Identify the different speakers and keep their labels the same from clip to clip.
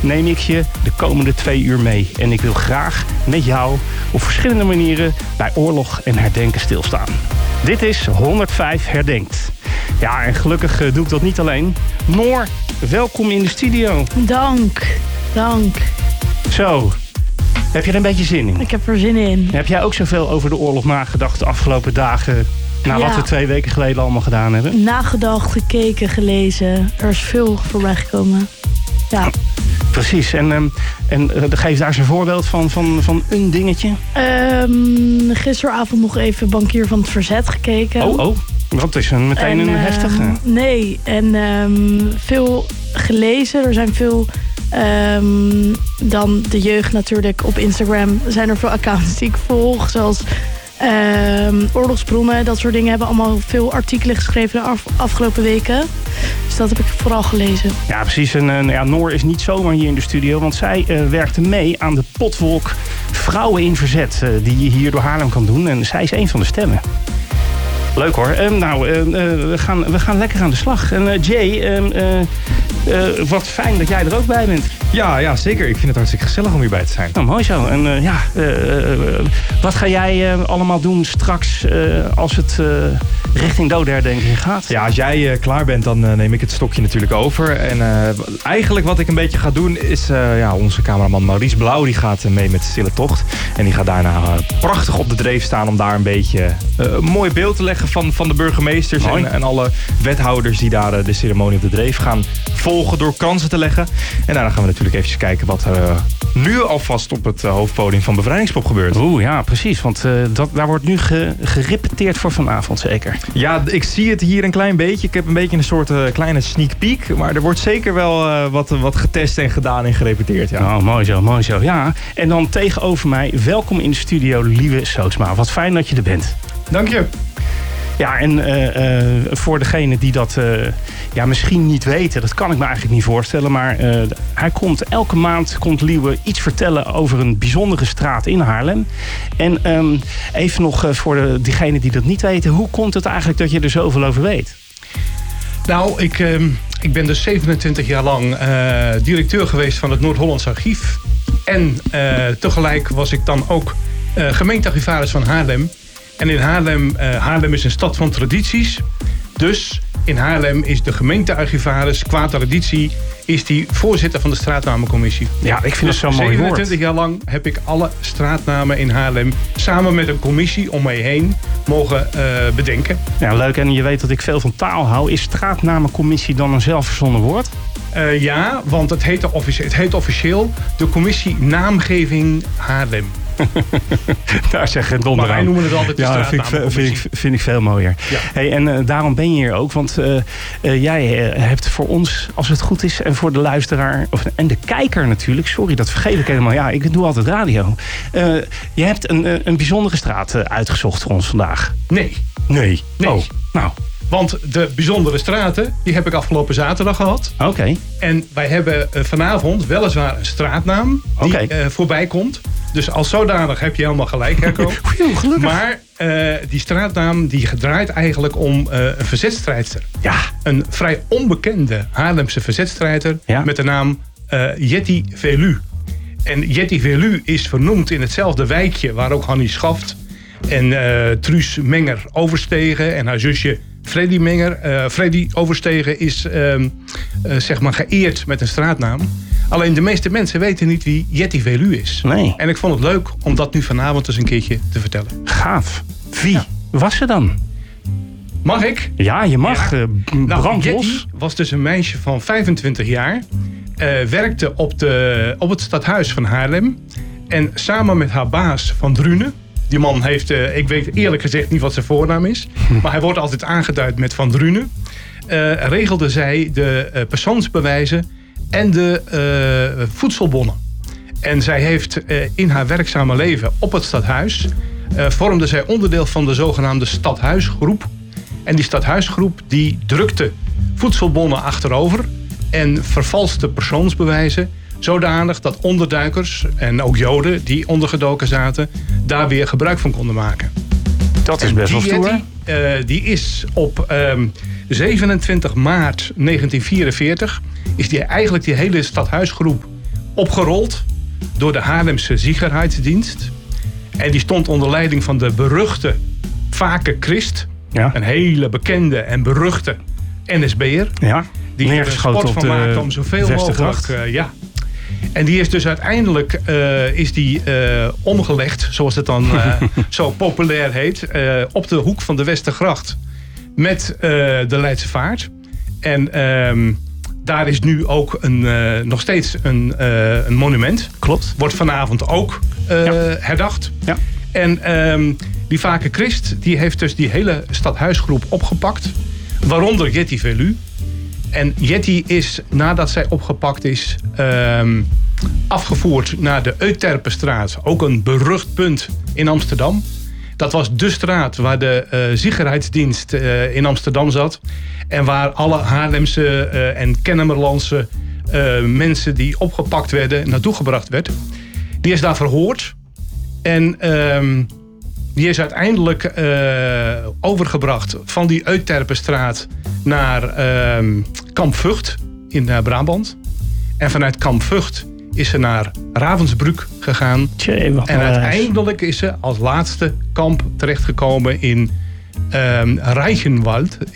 Speaker 1: neem ik je de komende 2 uur mee. En ik wil graag met jou op verschillende manieren bij oorlog en herdenken stilstaan. Dit is 105 Herdenkt. Ja, en gelukkig doe ik dat niet alleen. Noor, welkom in de studio.
Speaker 2: Dank.
Speaker 1: Zo, heb je er een beetje zin in?
Speaker 2: Ik heb er zin in.
Speaker 1: Heb jij ook zoveel over de oorlog nagedacht de afgelopen dagen? Wat we 2 weken geleden allemaal gedaan hebben?
Speaker 2: Nagedacht, gekeken, gelezen. Er is veel voorbij gekomen. Ja.
Speaker 1: Precies. En geef daar eens een voorbeeld van een dingetje.
Speaker 2: Gisteravond nog even Bankier van het Verzet gekeken.
Speaker 1: Oh. Dat is meteen een heftige.
Speaker 2: Nee, en veel gelezen. Er zijn veel... dan de jeugd natuurlijk op Instagram. Zijn er veel accounts die ik volg. Zoals oorlogsbronnen. Dat soort dingen hebben allemaal veel artikelen geschreven de afgelopen weken. Dus dat heb ik vooral gelezen. Ja,
Speaker 1: precies. En Noor is niet zomaar hier in de studio. Want zij werkte mee aan de potwolk Vrouwen in Verzet. Die je hier door Haarlem kan doen. En zij is een van de stemmen. Leuk hoor. We gaan lekker aan de slag. En Jay, wat fijn dat jij er ook bij bent.
Speaker 3: Ja, zeker. Ik vind het hartstikke gezellig om hierbij te zijn.
Speaker 1: Nou, mooi zo. En wat ga jij allemaal doen straks als het richting dodenherdenking gaat?
Speaker 3: Ja, als jij klaar bent, dan neem ik het stokje natuurlijk over. En eigenlijk wat ik een beetje ga doen is... onze cameraman Maurice Blauw die gaat mee met de stille tocht. En die gaat daarna prachtig op de dreef staan om daar een beetje een mooi beeld te leggen van de burgemeesters en alle wethouders die daar de ceremonie op de dreef gaan volgen door kransen te leggen. En daarna gaan we natuurlijk eventjes kijken wat er nu alvast op het hoofdpodium van Bevrijdingspop gebeurt.
Speaker 1: Oeh, ja, precies. Want daar wordt nu gerepeteerd voor vanavond zeker.
Speaker 3: Ja, ik zie het hier een klein beetje. Ik heb een beetje een soort kleine sneak peek. Maar er wordt zeker wel wat getest en gedaan en gerepeteerd. Ja.
Speaker 1: Oh, mooi zo. Ja. En dan tegenover mij, welkom in de studio, Lieve Sootsma. Wat fijn dat je er bent.
Speaker 4: Dank je.
Speaker 1: Ja, en voor degenen die dat misschien niet weten, dat kan ik me eigenlijk niet voorstellen, maar elke maand komt Liewe iets vertellen over een bijzondere straat in Haarlem. En even nog voor diegenen die dat niet weten, hoe komt het eigenlijk dat je er zoveel over weet?
Speaker 4: Nou, ik ben dus 27 jaar lang directeur geweest van het Noord-Hollands Archief. En tegelijk was ik dan ook gemeentearchivaris van Haarlem. En in Haarlem is een stad van tradities. Dus in Haarlem is de gemeentearchivaris qua traditie is die voorzitter van de straatnamencommissie.
Speaker 1: Ja, ik vind het zo'n mooi woord.
Speaker 4: 27 jaar lang heb ik alle straatnamen in Haarlem samen met een commissie om mij heen mogen bedenken.
Speaker 1: Ja, leuk. En je weet dat ik veel van taal hou. Is straatnamencommissie dan een zelfverzonnen woord?
Speaker 4: Ja, want het heet officieel de commissie Naamgeving Haarlem.
Speaker 1: Daar zeg je donder aan.
Speaker 4: Maar wij noemen het altijd de
Speaker 1: straatnamencommissie. Vind ik veel mooier. Ja. Hey, en daarom ben je hier ook. Want jij hebt voor ons, als het goed is, en voor de luisteraar en de kijker natuurlijk. Sorry, dat vergeet ik helemaal. Ja, ik doe altijd radio. Je hebt een bijzondere straat uitgezocht voor ons vandaag.
Speaker 4: Nee.
Speaker 1: Oh, nou.
Speaker 4: Want de bijzondere straten, die heb ik afgelopen zaterdag gehad.
Speaker 1: Oké.
Speaker 4: En wij hebben vanavond weliswaar een straatnaam die voorbij komt. Dus als zodanig heb je helemaal gelijk, Herco. Maar die straatnaam die draait eigenlijk om een verzetstrijdster.
Speaker 1: Ja.
Speaker 4: Een vrij onbekende Haarlemse verzetstrijder met de naam Jetty Velu. En Jetty Velu is vernoemd in hetzelfde wijkje waar ook Hannie Schaft en Truus Menger Overstegen en haar zusje Freddy Menger. Freddy Overstegen is geëerd met een straatnaam. Alleen de meeste mensen weten niet wie Jetty Velu is.
Speaker 1: Nee.
Speaker 4: En ik vond het leuk om dat nu vanavond eens een keertje te vertellen.
Speaker 1: Gaaf. Wie was ze dan?
Speaker 4: Mag ik?
Speaker 1: Ja, je mag. Ja. Brandlos.
Speaker 4: Jetty was dus een meisje van 25 jaar. Werkte op het stadhuis van Haarlem. En samen met haar baas Van Drunen. Die man heeft, ik weet eerlijk gezegd niet wat zijn voornaam is. Maar hij wordt altijd aangeduid met Van Drunen. Regelde zij de persoonsbewijzen en de voedselbonnen. En zij heeft in haar werkzame leven op het stadhuis vormde zij onderdeel van de zogenaamde stadhuisgroep. En die stadhuisgroep die drukte voedselbonnen achterover en vervalste persoonsbewijzen zodanig dat onderduikers en ook Joden die ondergedoken zaten daar weer gebruik van konden maken.
Speaker 1: Dat is best wel stoer.
Speaker 4: Die is op 27 maart 1944 is die eigenlijk die hele stadhuisgroep opgerold door de Haarlemse Sicherheidsdienst. En die stond onder leiding van de beruchte Vaker Christ.
Speaker 1: Ja.
Speaker 4: Een hele bekende en beruchte NSB'er.
Speaker 1: Ja.
Speaker 4: Die er
Speaker 1: Neergeschoten
Speaker 4: sport
Speaker 1: op
Speaker 4: van
Speaker 1: de
Speaker 4: maakte om zoveel
Speaker 1: Westergracht.
Speaker 4: mogelijk... En die is dus uiteindelijk omgelegd, zoals het dan zo populair heet, op de hoek van de Westergracht met de Leidse Vaart. En daar is nu ook nog steeds een monument.
Speaker 1: Klopt.
Speaker 4: Wordt vanavond ook herdacht.
Speaker 1: Ja.
Speaker 4: En die Vaker Christ die heeft dus die hele stadhuisgroep opgepakt. Waaronder Jetty Velu. En Jetty is, nadat zij opgepakt is, afgevoerd naar de Euterpenstraat. Ook een berucht punt in Amsterdam. Dat was de straat waar de Sicherheidsdienst in Amsterdam zat. En waar alle Haarlemse en Kennemerlandse mensen die opgepakt werden naartoe gebracht werd. Die is daar verhoord. En die is uiteindelijk overgebracht van die Euterpenstraat naar Kamp Vught in Brabant. En vanuit Kamp Vught is ze naar Ravensbrück gegaan. En uiteindelijk is ze als laatste kamp terechtgekomen in Reichenwald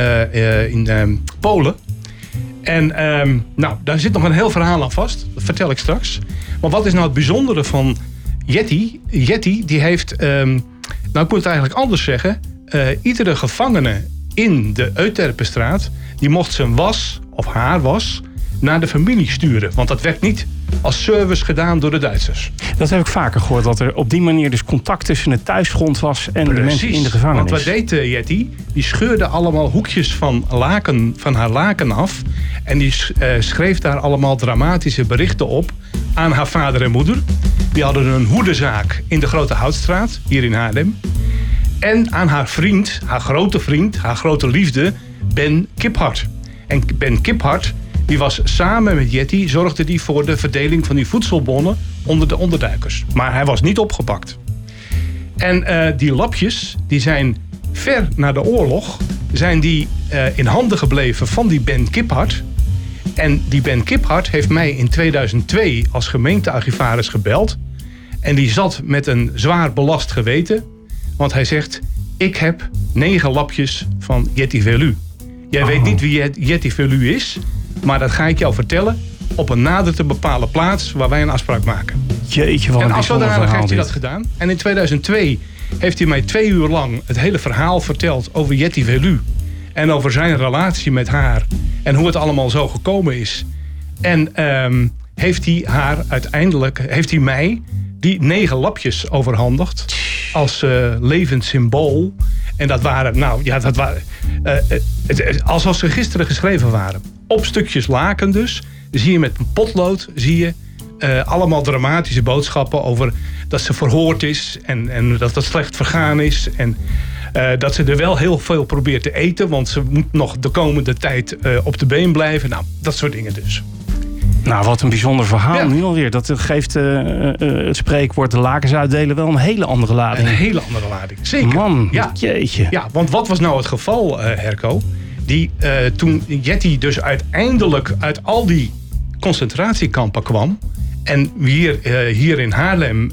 Speaker 4: in Polen. En daar zit nog een heel verhaal aan vast. Dat vertel ik straks. Maar wat is nou het bijzondere van Jetty? Jetty die heeft, ik moet het eigenlijk anders zeggen. Iedere gevangene in de Euterpenstraat, die mocht zijn was of haar was naar de familie sturen. Want dat werd niet als service gedaan door de Duitsers.
Speaker 1: Dat heb ik vaker gehoord, dat er op die manier dus contact tussen het thuisgrond was en de mensen in de gevangenis.
Speaker 4: Want wat deed Jetty? Die scheurde allemaal hoekjes van haar laken af. En die schreef daar allemaal dramatische berichten op aan haar vader en moeder. Die hadden een hoedenzaak in de Grote Houtstraat, hier in Haarlem. En aan haar vriend, haar grote liefde, Ben Kiphart. En Ben Kiphart, die was samen met Jetty, zorgde die voor de verdeling van die voedselbonnen onder de onderduikers. Maar hij was niet opgepakt. En die lapjes, die zijn ver na de oorlog, zijn die in handen gebleven van die Ben Kiphart. En die Ben Kiphart heeft mij in 2002 als gemeentearchivaris gebeld. En die zat met een zwaar belast geweten. Want hij zegt, ik heb 9 lapjes van Jetty Velu. Jij weet niet wie Jetty Velu is, maar dat ga ik jou vertellen op een nader te bepalen plaats waar wij een afspraak maken.
Speaker 1: Jeetje, wat een
Speaker 4: en als
Speaker 1: bijzonder
Speaker 4: zodanig
Speaker 1: verhaal
Speaker 4: heeft hij
Speaker 1: dit.
Speaker 4: dat gedaan. En in 2002 heeft hij mij 2 uur lang het hele verhaal verteld over Jetty Velu. En over zijn relatie met haar. En hoe het allemaal zo gekomen is. En heeft hij mij die 9 lapjes overhandigd. Als levend symbool. En dat waren, alsof ze gisteren geschreven waren. Op stukjes laken dus. Zie je met een potlood, allemaal dramatische boodschappen over dat ze verhoord is. En dat het slecht vergaan is. En dat ze er wel heel veel probeert te eten. Want ze moet nog de komende tijd op de been blijven. Nou, dat soort dingen dus.
Speaker 1: Nou, wat een bijzonder verhaal
Speaker 4: Ja.
Speaker 1: nu alweer. Dat geeft het spreekwoord de lakens uitdelen wel een hele andere lading.
Speaker 4: Een hele andere lading. Zeker.
Speaker 1: Man,
Speaker 4: Ja.
Speaker 1: jeetje.
Speaker 4: Ja, want wat was nou het geval, Herco? Toen Jetty dus uiteindelijk uit al die concentratiekampen kwam en hier in Haarlem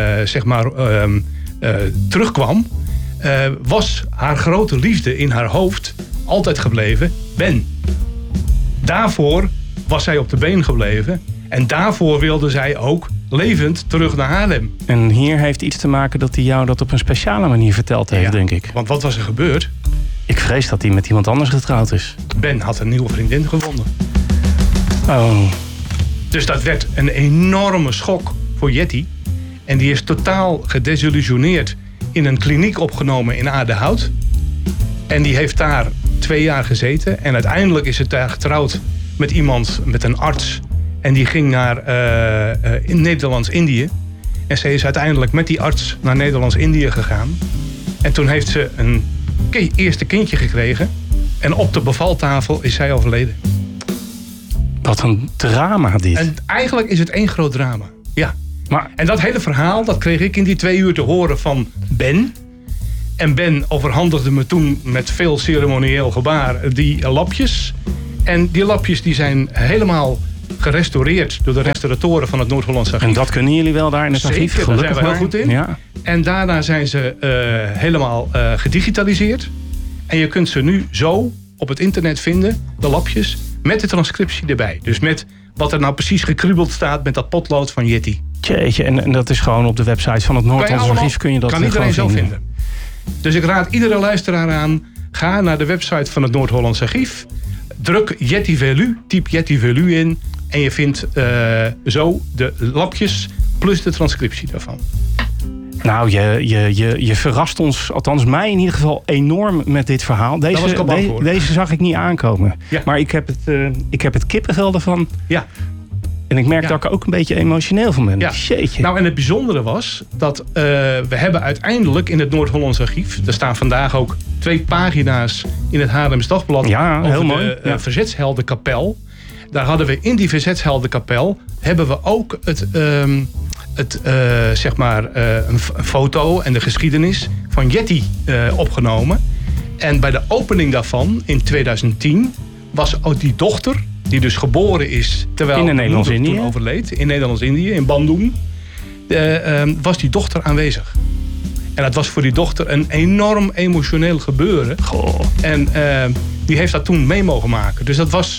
Speaker 4: terugkwam, was haar grote liefde in haar hoofd altijd gebleven Ben. Daarvoor was zij op de been gebleven en daarvoor wilde zij ook levend terug naar Haarlem.
Speaker 1: En hier heeft iets te maken dat hij jou dat op een speciale manier verteld heeft,
Speaker 4: Ja,
Speaker 1: denk ik.
Speaker 4: Want wat was er gebeurd?
Speaker 1: Ik vrees dat hij met iemand anders getrouwd is.
Speaker 4: Ben had een nieuwe vriendin gevonden.
Speaker 1: Oh,
Speaker 4: Dus dat werd een enorme schok voor Jetty. En die is totaal gedesillusioneerd in een kliniek opgenomen in Aardehout. En die heeft daar 2 jaar gezeten. En uiteindelijk is ze daar getrouwd met iemand, met een arts. En die ging naar in Nederlands-Indië. En ze is uiteindelijk met die arts naar Nederlands-Indië gegaan. En toen heeft ze een eerste kindje gekregen. En op de bevaltafel is zij overleden.
Speaker 1: wat een drama dit.
Speaker 4: En eigenlijk is het 1 groot drama. Ja.
Speaker 1: Maar
Speaker 4: En dat hele verhaal, dat kreeg ik in die 2 uur te horen van Ben. En Ben overhandigde me toen met veel ceremonieel gebaar die lapjes. En die lapjes die zijn helemaal gerestaureerd door de restauratoren van het Noord-Hollands Archief.
Speaker 1: En dat kunnen jullie wel daar in het archief?
Speaker 4: Zeker, daar zijn
Speaker 1: Gelukkig
Speaker 4: we heel
Speaker 1: maar.
Speaker 4: goed in.
Speaker 1: Ja.
Speaker 4: En daarna zijn ze helemaal gedigitaliseerd. En je kunt ze nu zo op het internet vinden, de lapjes, met de transcriptie erbij. Dus met wat er nou precies gekriebeld staat met dat potlood van Yeti.
Speaker 1: Jeetje, en dat is gewoon op de website van het Noord-Hollands Archief kun je dat
Speaker 4: kan iedereen zo
Speaker 1: gewoon
Speaker 4: vinden. Dus ik raad iedere luisteraar aan, ga naar de website van het Noord-Hollands Archief. Druk Yeti Velu, typ Yeti Velu in. En je vindt zo de lapjes plus de transcriptie daarvan.
Speaker 1: Nou, je verrast ons, althans mij in ieder geval, enorm met dit verhaal.
Speaker 4: was ik al bang voor.
Speaker 1: Deze zag ik niet aankomen.
Speaker 4: Ja.
Speaker 1: Maar ik heb het kippenvel ervan.
Speaker 4: Ja.
Speaker 1: En ik merk dat ik er ook een beetje emotioneel van ben.
Speaker 4: Ja.
Speaker 1: Jeetje.
Speaker 4: Nou, en het bijzondere was dat we hebben uiteindelijk in het Noord-Hollands Archief, er staan vandaag ook 2 pagina's in het Haarlems Dagblad
Speaker 1: Ja, heel
Speaker 4: over
Speaker 1: mooi.
Speaker 4: de Verzetsheldenkapel. Daar hadden we in die Verzetsheldenkapel hebben we ook een foto en de geschiedenis van Yeti opgenomen. En bij de opening daarvan in 2010 was ook die dochter, die dus geboren is terwijl
Speaker 1: in
Speaker 4: de
Speaker 1: Nederlands-Indië
Speaker 4: toen overleed, in Nederlands-Indië, in Bandung, was die dochter aanwezig. En dat was voor die dochter een enorm emotioneel gebeuren.
Speaker 1: Goh.
Speaker 4: En die heeft dat toen mee mogen maken. Dus dat was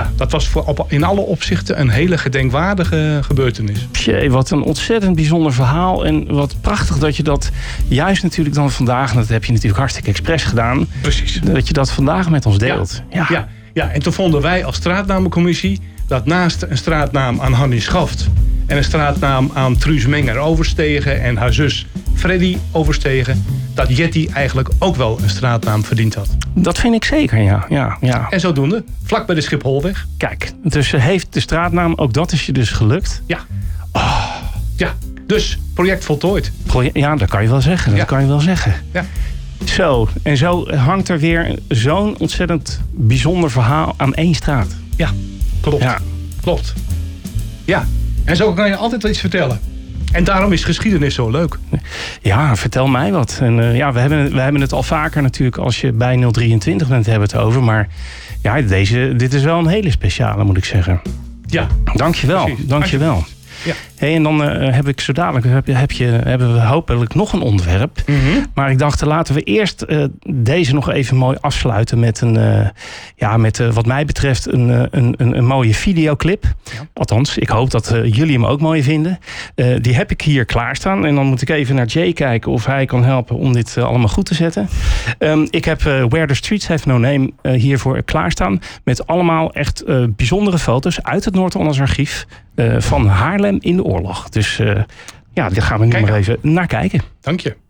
Speaker 4: in alle opzichten een hele gedenkwaardige gebeurtenis.
Speaker 1: Jee, wat een ontzettend bijzonder verhaal. En wat prachtig dat je dat juist natuurlijk dan vandaag, en dat heb je natuurlijk hartstikke expres gedaan,
Speaker 4: Precies.
Speaker 1: dat je dat vandaag met ons deelt.
Speaker 4: Ja, en toen vonden wij als straatnamencommissie dat naast een straatnaam aan Hannie Schaft en een straatnaam aan Truus Menger Overstegen en haar zus Freddy Overstegen, dat Yeti eigenlijk ook wel een straatnaam verdiend had.
Speaker 1: Dat vind ik zeker, ja.
Speaker 4: En zodoende, vlak bij de Schipholweg.
Speaker 1: Kijk, dus heeft de straatnaam, ook dat is je dus gelukt.
Speaker 4: Ja. Ja, dus project voltooid.
Speaker 1: Ja, dat kan je wel zeggen. Dat
Speaker 4: Ja.
Speaker 1: kan je wel zeggen.
Speaker 4: Ja.
Speaker 1: Zo, en zo hangt er weer zo'n ontzettend bijzonder verhaal aan één straat.
Speaker 4: Ja, klopt.
Speaker 1: Ja.
Speaker 4: Klopt. Ja, en zo kan je altijd iets vertellen. En daarom is geschiedenis zo leuk.
Speaker 1: Ja, vertel mij wat. En we hebben het al vaker natuurlijk als je bij 023 bent, hebben we het over. Maar ja, dit is wel een hele speciale, moet ik zeggen.
Speaker 4: Ja.
Speaker 1: Dankjewel,
Speaker 4: Precies.
Speaker 1: dankjewel.
Speaker 4: Ja.
Speaker 1: Hey, en dan heb ik zo dadelijk hebben we hopelijk nog een onderwerp.
Speaker 4: Mhm.
Speaker 1: Maar ik dacht, laten we eerst deze nog even mooi afsluiten met met wat mij betreft een mooie videoclip.
Speaker 4: Ja.
Speaker 1: Althans, ik hoop dat jullie hem ook mooi vinden. Die heb ik hier klaarstaan. En dan moet ik even naar Jay kijken of hij kan helpen om dit allemaal goed te zetten. Ik heb Where the Streets Have No Name hiervoor klaarstaan. Met allemaal echt bijzondere foto's uit het Noord-Hollands Archief van Haarlem in de oorlog. Dus daar gaan we nu
Speaker 4: Kijk
Speaker 1: maar
Speaker 4: aan.
Speaker 1: even naar kijken.
Speaker 4: Dank je.